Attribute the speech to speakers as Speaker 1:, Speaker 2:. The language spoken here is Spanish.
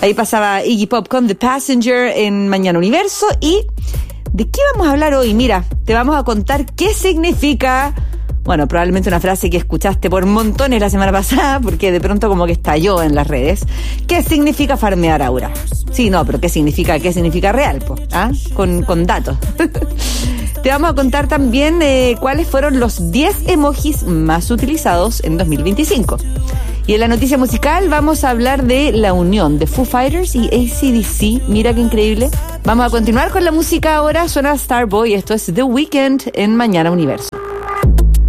Speaker 1: Ahí pasaba Iggy Pop con The Passenger en Mañana Universo. ¿Y de qué vamos a hablar hoy? Mira, te vamos a contar qué significa... Bueno, probablemente una frase que escuchaste por montones la semana pasada, porque de pronto como que estalló en las redes. ¿Qué significa farmear ahora? Sí, no, pero ¿qué significa real? ¿Ah? Con datos. Te vamos a contar también cuáles fueron los 10 emojis más utilizados en 2025. Y en la noticia musical vamos a hablar de la unión de Foo Fighters y AC/DC. Mira qué increíble. Vamos a continuar con la música ahora. Suena Starboy. Esto es The Weeknd en Mañana Universo.